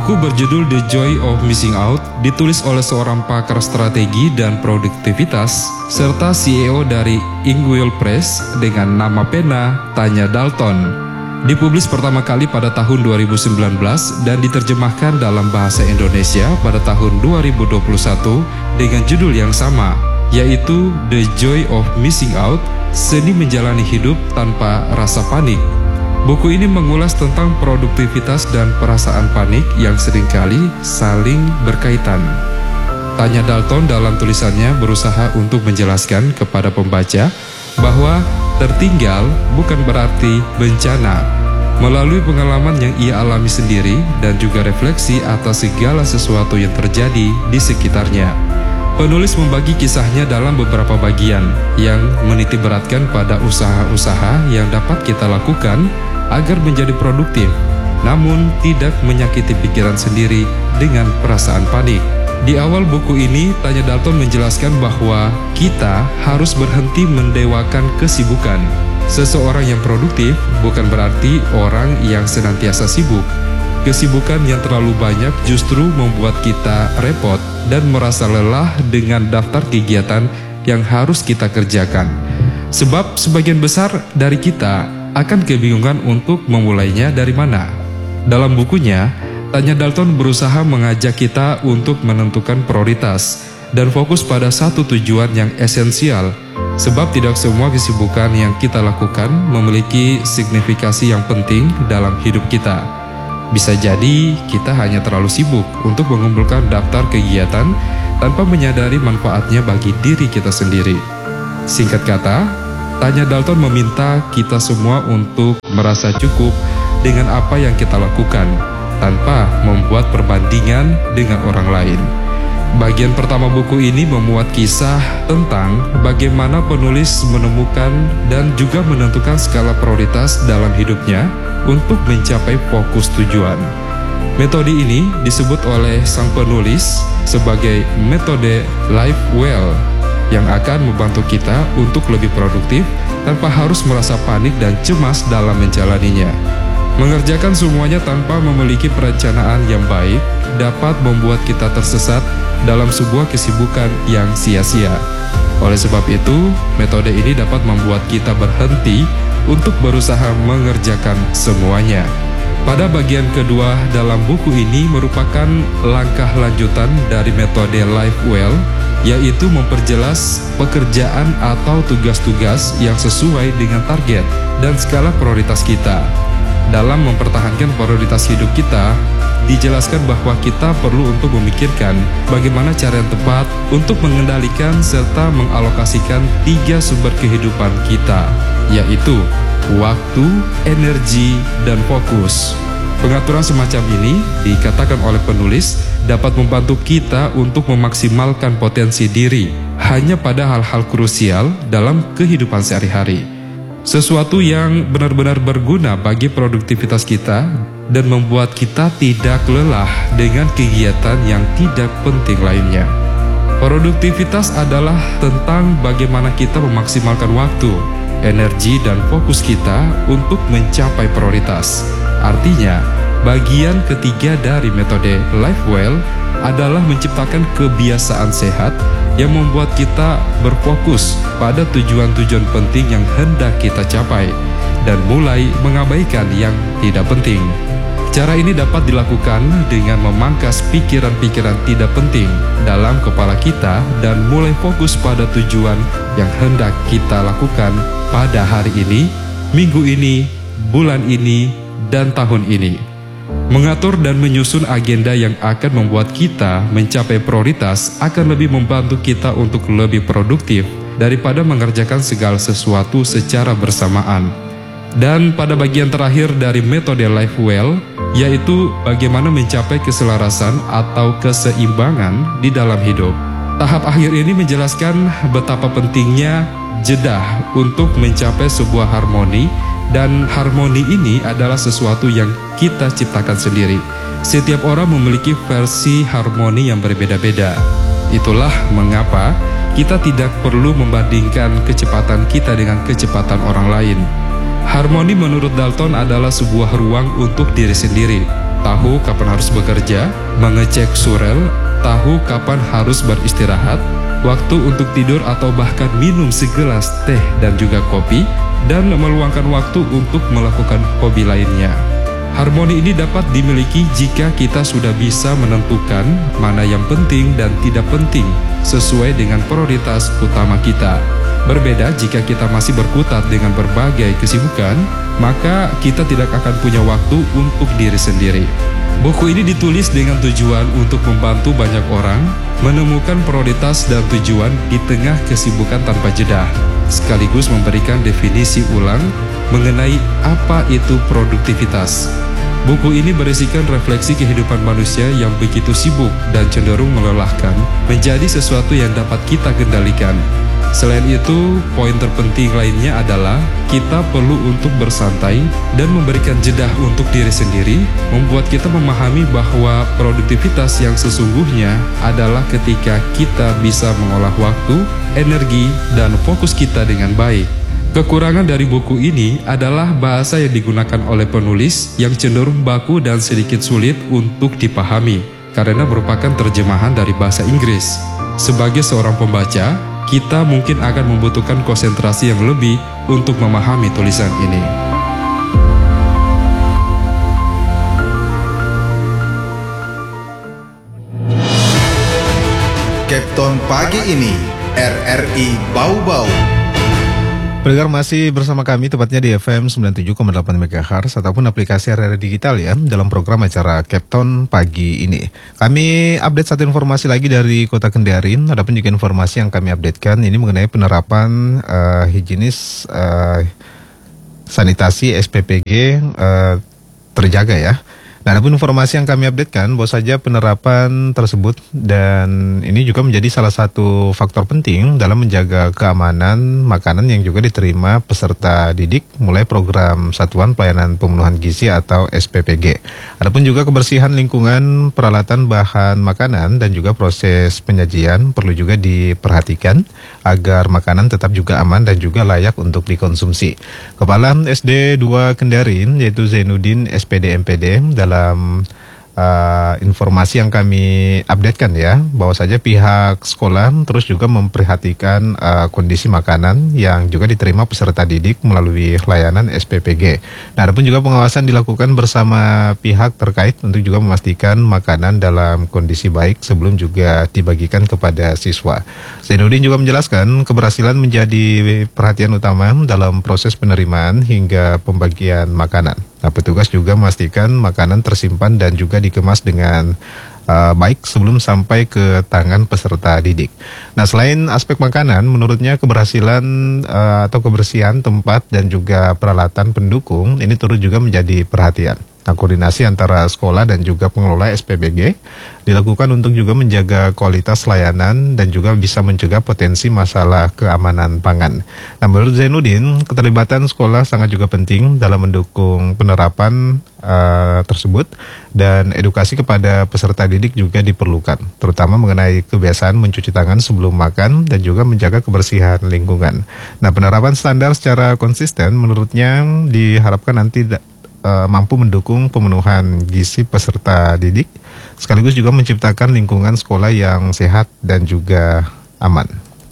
Buku berjudul The Joy of Missing Out ditulis oleh seorang pakar strategi dan produktivitas serta CEO dari Inkwell Press dengan nama pena Tanya Dalton. Dipublis pertama kali pada tahun 2019 dan diterjemahkan dalam bahasa Indonesia pada tahun 2021 dengan judul yang sama, yaitu The Joy of Missing Out, Seni Menjalani Hidup Tanpa Rasa Panik. Buku ini mengulas tentang produktivitas dan perasaan panik yang seringkali saling berkaitan. Tanya Dalton dalam tulisannya berusaha untuk menjelaskan kepada pembaca bahwa tertinggal bukan berarti bencana. Melalui pengalaman yang ia alami sendiri dan juga refleksi atas segala sesuatu yang terjadi di sekitarnya, penulis membagi kisahnya dalam beberapa bagian yang menitikberatkan pada usaha-usaha yang dapat kita lakukan agar menjadi produktif, namun tidak menyakiti pikiran sendiri dengan perasaan panik. Di awal buku ini, Tanya Dalton menjelaskan bahwa kita harus berhenti mendewakan kesibukan. Seseorang yang produktif bukan berarti orang yang senantiasa sibuk. Kesibukan yang terlalu banyak justru membuat kita repot dan merasa lelah dengan daftar kegiatan yang harus kita kerjakan. Sebab sebagian besar dari kita akan kebingungan untuk memulainya dari mana. Dalam bukunya, Tanya Dalton berusaha mengajak kita untuk menentukan prioritas dan fokus pada satu tujuan yang esensial, sebab tidak semua kesibukan yang kita lakukan memiliki signifikasi yang penting dalam hidup kita. Bisa jadi kita hanya terlalu sibuk untuk mengumpulkan daftar kegiatan tanpa menyadari manfaatnya bagi diri kita sendiri. Singkat kata, Tanya Dalton meminta kita semua untuk merasa cukup dengan apa yang kita lakukan, tanpa membuat perbandingan dengan orang lain. Bagian pertama buku ini memuat kisah tentang bagaimana penulis menemukan dan juga menentukan skala prioritas dalam hidupnya untuk mencapai fokus tujuan. Metode ini disebut oleh sang penulis sebagai metode Live Well, yang akan membantu kita untuk lebih produktif tanpa harus merasa panik dan cemas dalam menjalaninya. Mengerjakan semuanya tanpa memiliki perencanaan yang baik dapat membuat kita tersesat dalam sebuah kesibukan yang sia-sia. Oleh sebab itu, metode ini dapat membuat kita berhenti untuk berusaha mengerjakan semuanya. Pada bagian kedua dalam buku ini merupakan langkah lanjutan dari metode Live Well, yaitu memperjelas pekerjaan atau tugas-tugas yang sesuai dengan target dan skala prioritas kita. Dalam mempertahankan prioritas hidup kita, dijelaskan bahwa kita perlu untuk memikirkan bagaimana cara yang tepat untuk mengendalikan serta mengalokasikan 3 sumber kehidupan kita, yaitu waktu, energi, dan fokus. Pengaturan semacam ini, dikatakan oleh penulis, dapat membantu kita untuk memaksimalkan potensi diri hanya pada hal-hal krusial dalam kehidupan sehari-hari. Sesuatu yang benar-benar berguna bagi produktivitas kita dan membuat kita tidak lelah dengan kegiatan yang tidak penting lainnya. Produktivitas adalah tentang bagaimana kita memaksimalkan waktu, energi, dan fokus kita untuk mencapai prioritas. Artinya, bagian ketiga dari metode Live Well adalah menciptakan kebiasaan sehat yang membuat kita berfokus pada tujuan-tujuan penting yang hendak kita capai dan mulai mengabaikan yang tidak penting. Cara ini dapat dilakukan dengan memangkas pikiran-pikiran tidak penting dalam kepala kita dan mulai fokus pada tujuan yang hendak kita lakukan pada hari ini, minggu ini, bulan ini, dan tahun ini. Mengatur dan menyusun agenda yang akan membuat kita mencapai prioritas akan lebih membantu kita untuk lebih produktif daripada mengerjakan segala sesuatu secara bersamaan. Dan pada bagian terakhir dari metode Live Well, yaitu bagaimana mencapai keselarasan atau keseimbangan di dalam hidup. Tahap akhir ini menjelaskan betapa pentingnya jeda untuk mencapai sebuah harmoni, dan harmoni ini adalah sesuatu yang kita ciptakan sendiri. Setiap orang memiliki versi harmoni yang berbeda-beda. Itulah mengapa kita tidak perlu membandingkan kecepatan kita dengan kecepatan orang lain. Harmoni menurut Dalton adalah sebuah ruang untuk diri sendiri, tahu kapan harus bekerja, mengecek surel, tahu kapan harus beristirahat, waktu untuk tidur atau bahkan minum segelas teh dan juga kopi, dan meluangkan waktu untuk melakukan hobi lainnya. Harmoni ini dapat dimiliki jika kita sudah bisa menentukan mana yang penting dan tidak penting sesuai dengan prioritas utama kita. Berbeda jika kita masih berkutat dengan berbagai kesibukan, maka kita tidak akan punya waktu untuk diri sendiri. Buku ini ditulis dengan tujuan untuk membantu banyak orang menemukan prioritas dan tujuan di tengah kesibukan tanpa jeda, sekaligus memberikan definisi ulang mengenai apa itu produktivitas. Buku ini berisikan refleksi kehidupan manusia yang begitu sibuk dan cenderung melelahkan menjadi sesuatu yang dapat kita kendalikan. Selain itu, poin terpenting lainnya adalah kita perlu untuk bersantai dan memberikan jeda untuk diri sendiri, membuat kita memahami bahwa produktivitas yang sesungguhnya adalah ketika kita bisa mengolah waktu, energi, dan fokus kita dengan baik. Kekurangan dari buku ini adalah bahasa yang digunakan oleh penulis yang cenderung baku dan sedikit sulit untuk dipahami, karena merupakan terjemahan dari bahasa Inggris. Sebagai seorang pembaca, kita mungkin akan membutuhkan konsentrasi yang lebih untuk memahami tulisan ini. Kapten pagi ini, RRI Bau-Bau. Pendengar masih bersama kami tepatnya di FM 97,8 MHz ataupun aplikasi RRI Digital ya dalam program acara Kapten pagi ini. Kami update satu informasi lagi dari Kota Kendari. Adapun juga informasi yang kami updatekan ini mengenai penerapan higienis sanitasi SPPG terjaga ya. Nah, adapun informasi yang kami updatekan bahwa saja penerapan tersebut dan ini juga menjadi salah satu faktor penting dalam menjaga keamanan makanan yang juga diterima peserta didik mulai program Satuan Pelayanan Pemenuhan Gizi atau SPPG. Adapun juga kebersihan lingkungan, peralatan bahan makanan dan juga proses penyajian perlu juga diperhatikan agar makanan tetap juga aman dan juga layak untuk dikonsumsi. Kepala SD 2 Kendari yaitu Zainuddin SPD MPD dalam informasi yang kami updatekan ya, bahwa saja pihak sekolah terus juga memperhatikan kondisi makanan yang juga diterima peserta didik melalui layanan SPPG. Nah, adapun juga pengawasan dilakukan bersama pihak terkait untuk juga memastikan makanan dalam kondisi baik sebelum juga dibagikan kepada siswa. Zainuddin juga menjelaskan keberhasilan menjadi perhatian utama dalam proses penerimaan hingga pembagian makanan. Nah, petugas juga memastikan makanan tersimpan dan juga dikemas dengan baik sebelum sampai ke tangan peserta didik. Nah, selain aspek makanan, menurutnya keberhasilan atau kebersihan tempat dan juga peralatan pendukung ini turut juga menjadi perhatian. Nah, koordinasi antara sekolah dan juga pengelola SPBG dilakukan untuk juga menjaga kualitas layanan dan juga bisa mencegah potensi masalah keamanan pangan. Nah, menurut Zainuddin, keterlibatan sekolah sangat juga penting dalam mendukung penerapan tersebut dan edukasi kepada peserta didik juga diperlukan, terutama mengenai kebiasaan mencuci tangan sebelum makan dan juga menjaga kebersihan lingkungan. Nah, penerapan standar secara konsisten menurutnya diharapkan nanti mampu mendukung pemenuhan gizi peserta didik, sekaligus juga menciptakan lingkungan sekolah yang sehat dan juga aman.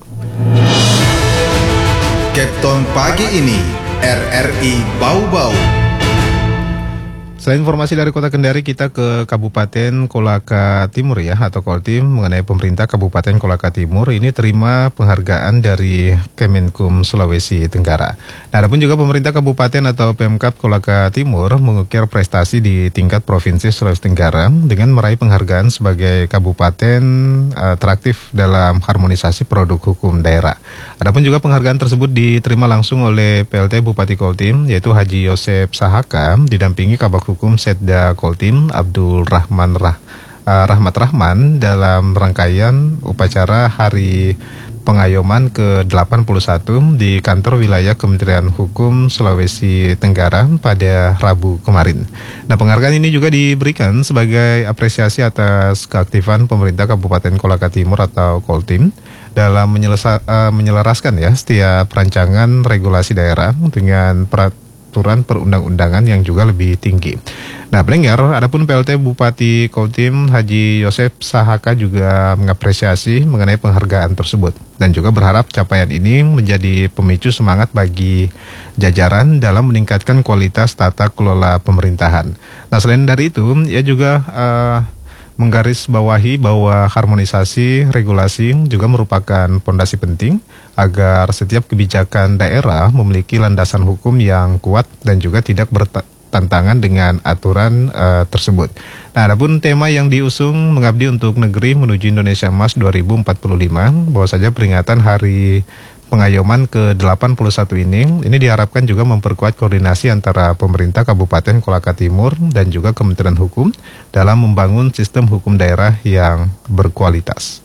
Kapten pagi ini, RRI Bau-Bau. Selain informasi dari Kota Kendari, kita ke Kabupaten Kolaka Timur ya, atau Koltim, mengenai pemerintah Kabupaten Kolaka Timur ini terima penghargaan dari Kemenkum Sulawesi Tenggara. Nah, adapun juga pemerintah Kabupaten atau Pemkab Kolaka Timur mengukir prestasi di tingkat Provinsi Sulawesi Tenggara dengan meraih penghargaan sebagai kabupaten teraktif dalam harmonisasi produk hukum daerah. Adapun juga penghargaan tersebut diterima langsung oleh PLT Bupati Koltim, yaitu Haji Yosep Sahaka, didampingi Kabak Hukum Setda Koltim Abdul Rahman Rahmat Rahman dalam rangkaian upacara Hari Pengayoman ke-81 di kantor wilayah Kementerian Hukum Sulawesi Tenggara pada Rabu kemarin. Nah, penghargaan ini juga diberikan sebagai apresiasi atas keaktifan pemerintah Kabupaten Kolaka Timur atau Koltim dalam menyelaraskan ya setiap rancangan regulasi daerah dengan aturan perundang-undangan yang juga lebih tinggi. Nah, pendengar, adapun PLT Bupati Kaltim Haji Yosef Sahaka juga mengapresiasi mengenai penghargaan tersebut dan juga berharap capaian ini menjadi pemicu semangat bagi jajaran dalam meningkatkan kualitas tata kelola pemerintahan. Nah, selain dari itu, ia juga menggarisbawahi bahwa harmonisasi regulasi juga merupakan fondasi penting agar setiap kebijakan daerah memiliki landasan hukum yang kuat dan juga tidak bertentangan dengan aturan tersebut. Nah, adapun tema yang diusung Mengabdi untuk Negeri Menuju Indonesia Emas 2045, bahwa saja peringatan Hari Pengayoman ke-81 ini diharapkan juga memperkuat koordinasi antara pemerintah Kabupaten Kolaka Timur dan juga Kementerian Hukum dalam membangun sistem hukum daerah yang berkualitas.